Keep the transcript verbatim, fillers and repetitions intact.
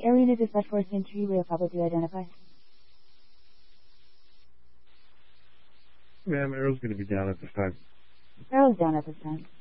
alien is dispatched for entry. We have Papa to identify. Ma'am, Arrow's going to be down at this time. Arrow's down at this time.